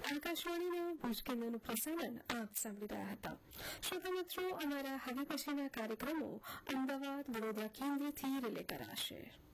આકાશવાણીના ભુજ કેન્દ્રનું પ્રસારણ આપ સાંભળી રહ્યા હતા. શ્રોતા મિત્રો, અમારા હવે પછીના કાર્યક્રમો અમદાવાદ વડોદરા કેન્દ્રથી રિલે કરાશે.